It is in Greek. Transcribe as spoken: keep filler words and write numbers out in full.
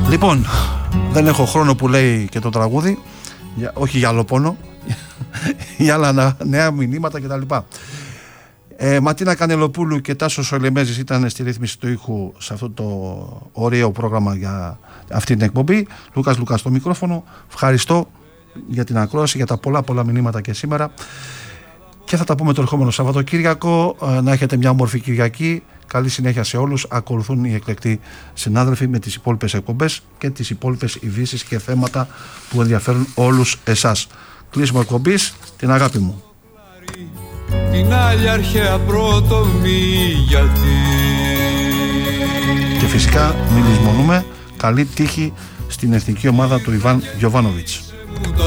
Λοιπόν, δεν έχω χρόνο που λέει και το τραγούδι, για, όχι για άλλο πόνο, για άλλα νέα μηνύματα κτλ. Ε, Ματίνα Κανελοπούλου και Τάσος Σολεμέζης ήταν στη ρύθμιση του ήχου σε αυτό το ωραίο πρόγραμμα για αυτή την εκπομπή. Λούκας Λουκάς στο μικρόφωνο. Ευχαριστώ για την ακρόαση, για τα πολλά πολλά μηνύματα και σήμερα. Και θα τα πούμε το ερχόμενο Σαββατοκύριακο. Να έχετε μια όμορφη Κυριακή. Καλή συνέχεια σε όλους. Ακολουθούν οι εκλεκτοί συνάδελφοι με τις υπόλοιπες εκπομπές και τις υπόλοιπες ειδήσεις και θέματα που ενδιαφέρουν όλους εσάς. Κλείσιμο εκπομπής, την αγάπη μου. Την άλλη αρχαία πρότομη γιατί. Και φυσικά μην λησμονούμε, καλή τύχη στην εθνική ομάδα του Ιβάν Γιοβάνοβιτς.